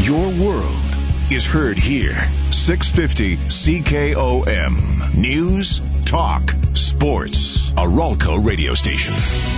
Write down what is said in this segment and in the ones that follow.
Your world is heard here. 650 CKOM. News, talk, sports. A Ralco radio station.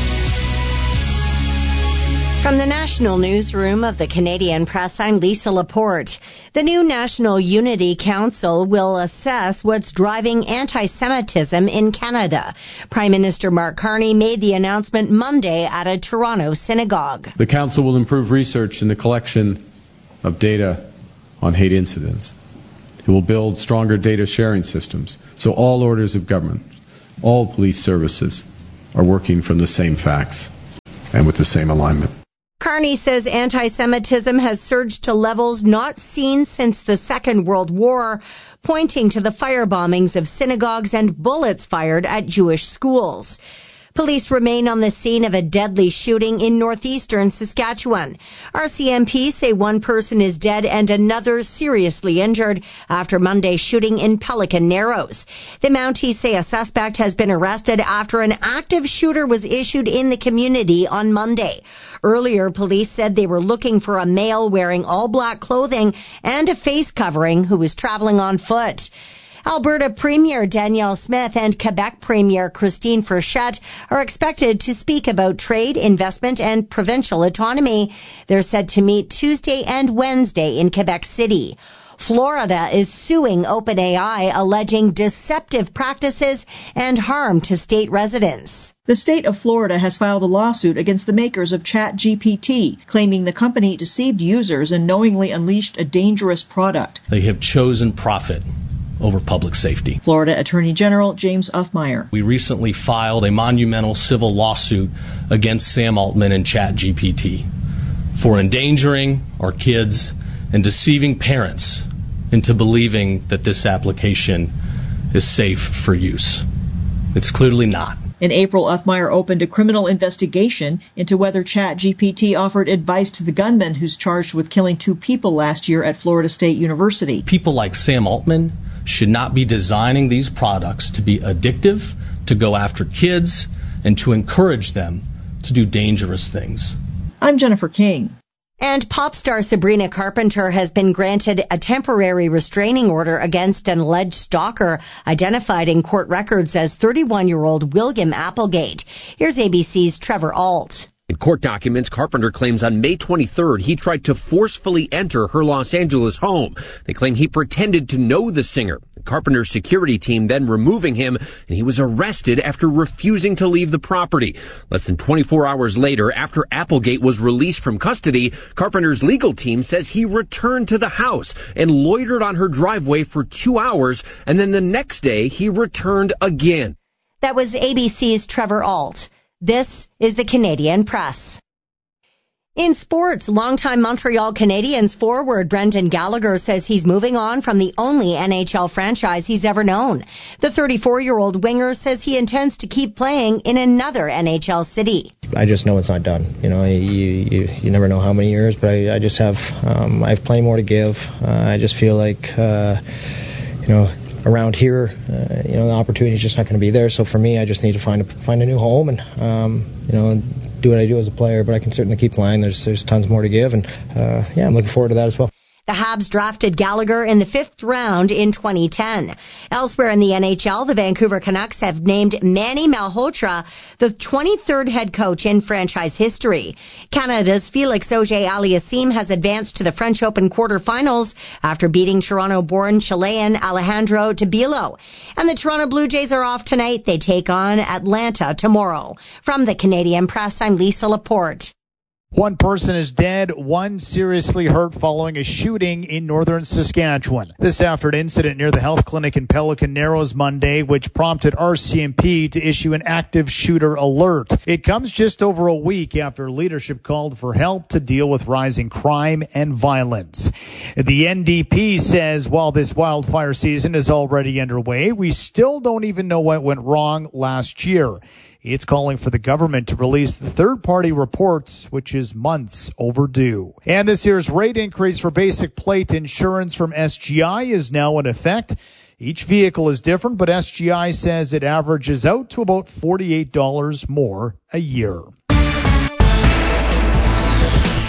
From the National Newsroom of the Canadian Press, I'm Lisa Laporte. The new National Unity Council will assess what's driving anti-Semitism in Canada. Prime Minister Mark Carney made the announcement Monday at a Toronto synagogue. The council will improve research in the collection of data on hate incidents. It will build stronger data sharing systems so all orders of government, all police services are working from the same facts and with the same alignment. Carney says anti-Semitism has surged to levels not seen since the Second World War, pointing to the firebombings of synagogues and bullets fired at Jewish schools. Police remain on the scene of a deadly shooting in northeastern Saskatchewan. RCMP say one person is dead and another seriously injured after Monday's shooting in Pelican Narrows. The Mounties say a suspect has been arrested after an active shooter was issued in the community on Monday. Earlier, police said they were looking for a male wearing all black clothing and a face covering who was traveling on foot. Alberta Premier Danielle Smith and Quebec Premier Christine Frechette are expected to speak about trade, investment, and provincial autonomy. They're set to meet Tuesday and Wednesday in Quebec City. Florida is suing OpenAI, alleging deceptive practices and harm to state residents. The state of Florida has filed a lawsuit against the makers of ChatGPT, claiming the company deceived users and knowingly unleashed a dangerous product. They have chosen profit over public safety. Florida Attorney General James Uffmeyer. We recently filed a monumental civil lawsuit against Sam Altman and ChatGPT for endangering our kids and deceiving parents into believing that this application is safe for use. It's clearly not. In April, Uffmeyer opened a criminal investigation into whether ChatGPT offered advice to the gunman who's charged with killing 2 people last year at Florida State University. People like Sam Altman should not be designing these products to be addictive, to go after kids, and to encourage them to do dangerous things. I'm Jennifer King. And pop star Sabrina Carpenter has been granted a temporary restraining order against an alleged stalker identified in court records as 31-year-old William Applegate. Here's ABC's Trevor Alt. In court documents, Carpenter claims on May 23rd he tried to forcefully enter her Los Angeles home. They claim he pretended to know the singer. Carpenter's security team then removing him, and he was arrested after refusing to leave the property. Less than 24 hours later, after Applegate was released from custody, Carpenter's legal team says he returned to the house and loitered on her driveway for 2 hours, and then the next day he returned again. That was ABC's Trevor Alt. This is the Canadian Press. In sports, longtime Montreal Canadiens forward Brendan Gallagher says he's moving on from the only NHL franchise he's ever known. The 34-year-old winger says he intends to keep playing in another NHL city. I just know it's not done. You know, you never know how many years, but I just have I have plenty more to give. I just feel like around here, the opportunity is just not going to be there. So for me, I just need to find a new home and do what I do as a player. But I can certainly keep playing. There's tons more to give, and I'm looking forward to that as well. The Habs drafted Gallagher in the 5th round in 2010. Elsewhere in the NHL, the Vancouver Canucks have named Manny Malhotra the 23rd head coach in franchise history. Canada's Felix Auger-Aliassime has advanced to the French Open quarterfinals after beating Toronto-born Chilean Alejandro Tabilo. And the Toronto Blue Jays are off tonight. They take on Atlanta tomorrow. From the Canadian Press, I'm Lisa Laporte. One person is dead, one seriously hurt following a shooting in northern Saskatchewan. This after an incident near the health clinic in Pelican Narrows Monday, which prompted RCMP to issue an active shooter alert. It comes just over a week after leadership called for help to deal with rising crime and violence. The NDP says while this wildfire season is already underway, we still don't even know what went wrong last year. It's calling for the government to release the third-party reports, which is months overdue. And this year's rate increase for basic plate insurance from SGI is now in effect. Each vehicle is different, but SGI says it averages out to about $48 more a year.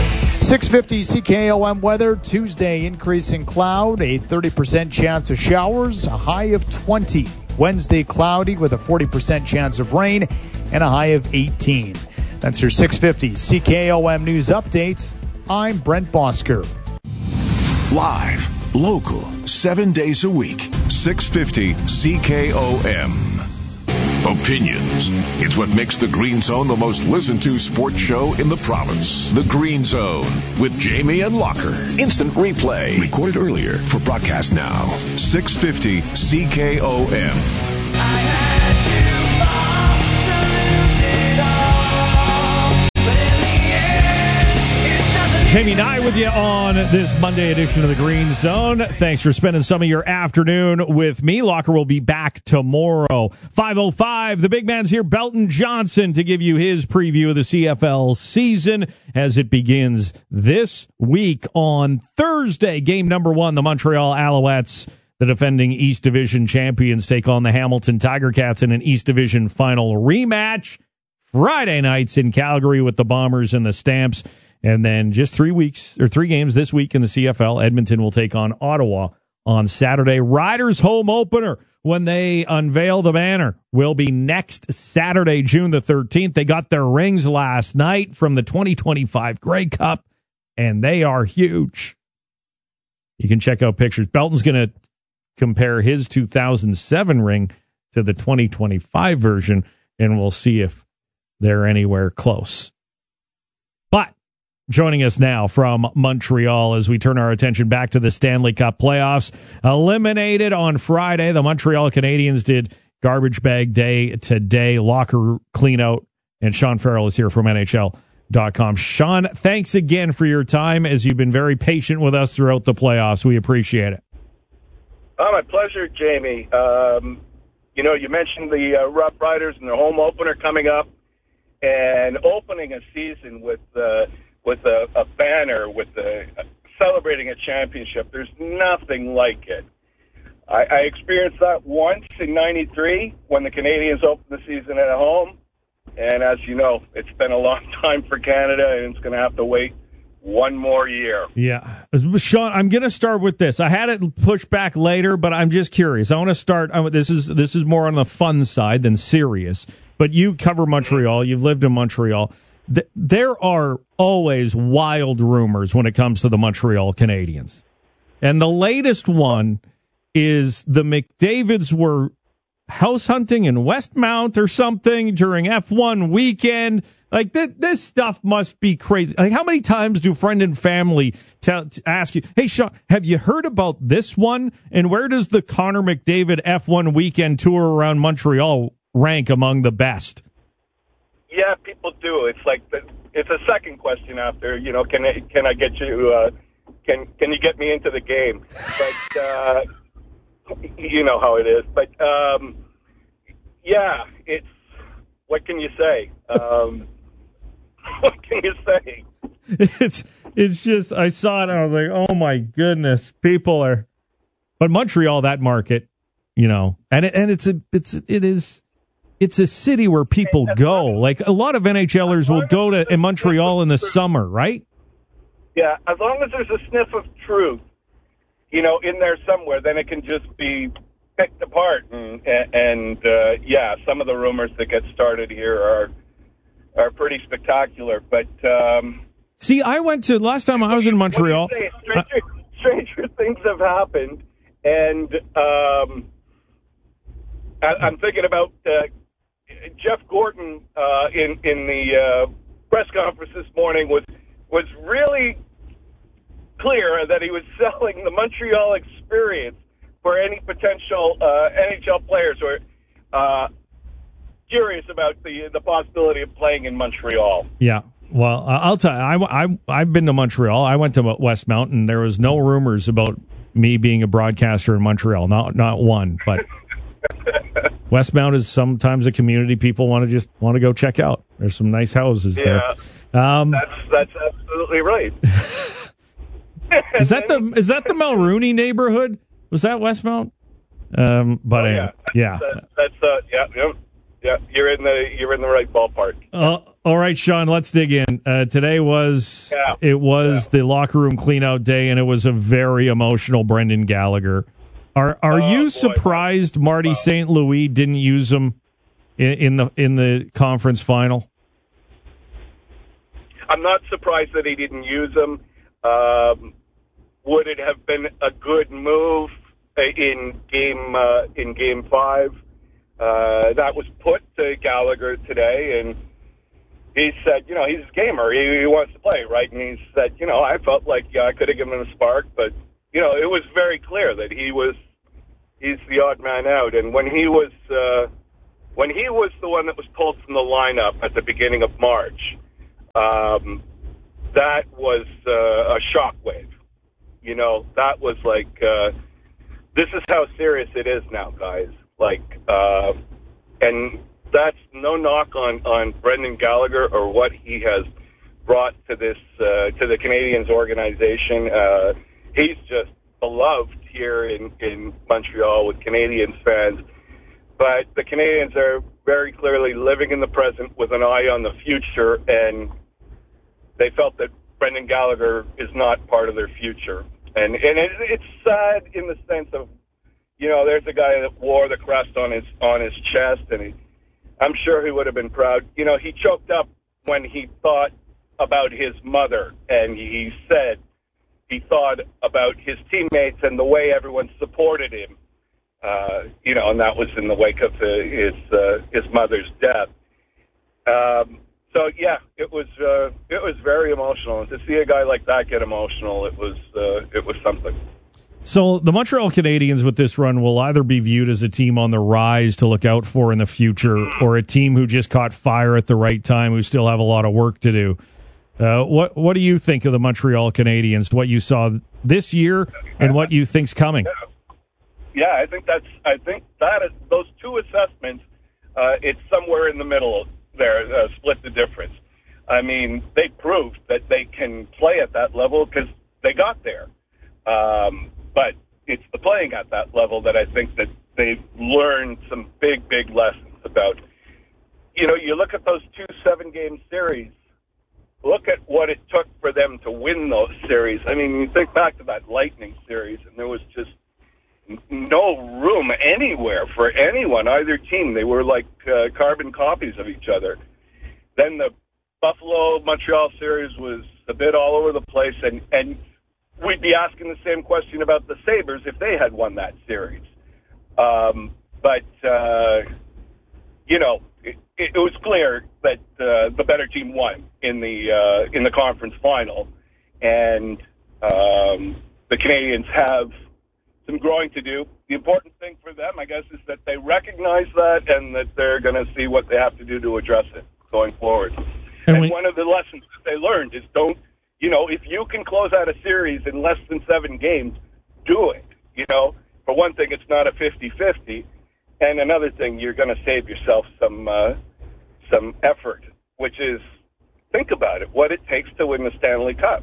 650 CKOM weather. Tuesday, increasing cloud, a 30% chance of showers, a high of 20. Wednesday, cloudy with a 40% chance of rain and a high of 18. That's your 650 CKOM news update. I'm Brent Bosker. Live, local, 7 days a week. 650 CKOM. Opinions. It's what makes the Green Zone the most listened to sports show in the province. The Green Zone with Jamie and Locker. Instant replay. Recorded earlier for broadcast now. 650 CKOM. Jamie and I with you on this Monday edition of the Green Zone. Thanks for spending some of your afternoon with me. Locker will be back tomorrow. 5:05, the big man's here, Belton Johnson, to give you his preview of the CFL season as it begins this week on Thursday. Game number 1, the Montreal Alouettes, the defending East Division champions, take on the Hamilton Tiger Cats in an East Division final rematch. Friday nights in Calgary with the Bombers and the Stamps. And then just 3 games this week in the CFL. Edmonton will take on Ottawa on Saturday. Riders home opener when they unveil the banner will be next Saturday, June the 13th. They got their rings last night from the 2025 Grey Cup, and they are huge. You can check out pictures. Belton's going to compare his 2007 ring to the 2025 version, and we'll see if they're anywhere close. But joining us now from Montreal as we turn our attention back to the Stanley Cup playoffs. Eliminated on Friday, the Montreal Canadiens did garbage bag day today, locker cleanout, and Sean Farrell is here from NHL.com. Sean, thanks again for your time as you've been very patient with us throughout the playoffs. We appreciate it. Oh, my pleasure, Jamie. You mentioned the Rough Riders and their home opener coming up, and opening a season with a banner, celebrating a championship. There's nothing like it. I experienced that once in '93 when the Canadiens opened the season at home. And as you know, it's been a long time for Canada, and it's going to have to wait one more year. Yeah. Sean, I'm going to start with this. I had it pushed back later, but I'm just curious. I want to start. This is more on the fun side than serious. But you cover Montreal. You've lived in Montreal. There are always wild rumors when it comes to the Montreal Canadiens. And the latest one is the McDavids were house hunting in Westmount or something during F1 weekend. Like, this stuff must be crazy. Like, how many times do friend and family ask you, hey, Sean, have you heard about this one? And where does the Connor McDavid F1 weekend tour around Montreal rank among the best? Yeah, people do. It's like it's a second question after, can I get you? Can you get me into the game? But you know how it is. But yeah, it's what can you say? What can you say? It's just I saw it and I was like, oh my goodness, people are. But Montreal, that market, and it is. It's a city where people go. Like, a lot of NHLers will go to Montreal in the summer, right? Yeah, as long as there's a sniff of truth, in there somewhere, then it can just be picked apart. And yeah, some of the rumors that get started here are pretty spectacular. But see, last time I was in Montreal. Stranger things have happened, and I'm thinking about Jeff Gordon in the press conference this morning was really clear that he was selling the Montreal experience for any potential NHL players who are curious about the possibility of playing in Montreal. Yeah. Well, I'll tell you, I've been to Montreal. I went to Westmount, and there was no rumors about me being a broadcaster in Montreal. Not one, but Westmount is sometimes a community people want to go check out. There's some nice houses there. That's absolutely right. Is that the Mulrooney neighborhood? Was that Westmount? But yeah. That's you're in the right ballpark. All right, Sean, let's dig in. Today was the locker room cleanout day, and it was a very emotional Brendan Gallagher. Are you surprised Marty St. Louis didn't use him in the conference final? I'm not surprised that he didn't use him. Would it have been a good move in Game 5? That was put to Gallagher today, and he said, he's a gamer. He wants to play, right? And he said, I felt like I could have given him a spark, but it was very clear that he's the odd man out. And when he was the one that was pulled from the lineup at the beginning of March, that was a shockwave. That was like, this is how serious it is now, guys. And that's no knock on Brendan Gallagher or what he has brought to this to the Canadiens organization. He's just beloved here in Montreal with Canadiens fans. But the Canadiens are very clearly living in the present with an eye on the future, and they felt that Brendan Gallagher is not part of their future. And it's sad in the sense of, there's a guy that wore the crest on his chest, and I'm sure he would have been proud. He choked up when he thought about his mother, and he said he thought about his teammates and the way everyone supported him, and that was in the wake of his mother's death. So yeah, it was very emotional, and to see a guy like that get emotional, it was something. So the Montreal Canadiens with this run will either be viewed as a team on the rise to look out for in the future, or a team who just caught fire at the right time, who still have a lot of work to do. What do you think of the Montreal Canadiens? What you saw this year and what you think's coming? Yeah, I think that is those two assessments. It's somewhere in the middle there. Split the difference. I mean, they proved that they can play at that level because they got there. But it's the playing at that level that I think that they've learned some big lessons about. You look at those 2 7-game series. Look at what it took for them to win those series. I mean, you think back to that Lightning series, and there was just no room anywhere for anyone, either team. They were like carbon copies of each other. Then the Buffalo-Montreal series was a bit all over the place, and we'd be asking the same question about the Sabres if they had won that series. It was clear that the better team won in the conference final, and the Canadiens have some growing to do. The important thing for them, I guess, is that they recognize that and that they're going to see what they have to do to address it going forward. And one of the lessons that they learned is if you can close out a series in less than 7 games, do it. For one thing, it's not a 50-50. And another thing, you're going to save yourself some effort, which is, think about it, what it takes to win the Stanley Cup.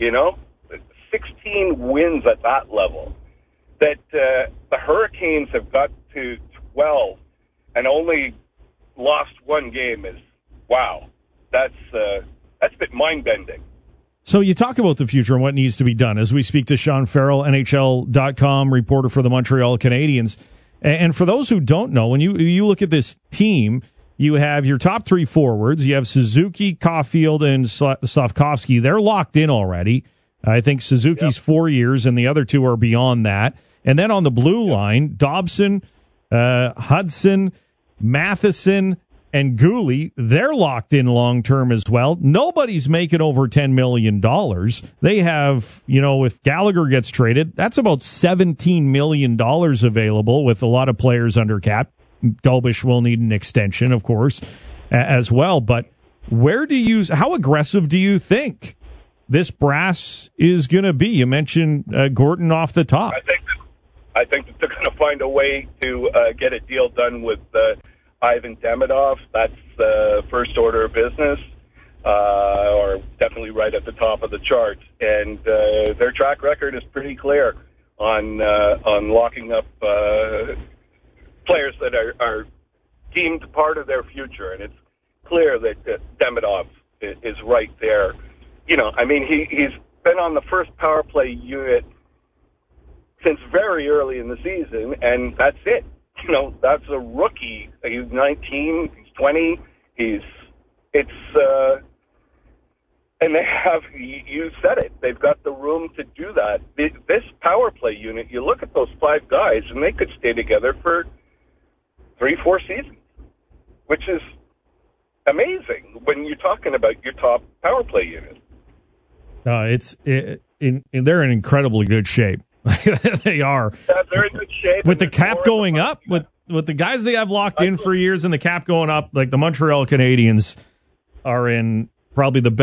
16 wins at that level. That the Hurricanes have got to 12 and only lost 1 game is, wow. That's a bit mind-bending. So you talk about the future and what needs to be done as we speak to Sean Farrell, NHL.com reporter for the Montreal Canadiens. And for those who don't know, when you look at this team, you have your top 3 forwards. You have Suzuki, Caulfield, and Slafkovsky. They're locked in already. I think Suzuki's 4 years, and the other 2 are beyond that. And then on the blue line, Dobson, Hudson, Matheson, and Gooley, they're locked in long-term as well. Nobody's making over $10 million. They have, if Gallagher gets traded, that's about $17 million available with a lot of players under cap. Dalbish will need an extension, of course, as well. But how aggressive do you think this brass is going to be? You mentioned Gorton off the top. I think that they're going to find a way to get a deal done with Ivan Demidov. That's the first order of business, or definitely right at the top of the charts. And their track record is pretty clear on locking up players that are deemed part of their future, and it's clear that Demidov is right there. You know, I mean, he's been on the first power play unit since very early in the season, and that's it. You know, that's a rookie. He's 19, he's 20, and they have, you said it, they've got the room to do that. This power play unit, you look at those 5 guys, and they could stay together for 3-4 seasons, which is amazing when you're talking about your top power play unit. They're in incredibly good shape. They are. Yeah, they're in good shape. With the cap going up, with the guys they have locked in for years and the cap going up, like the Montreal Canadiens are in probably the best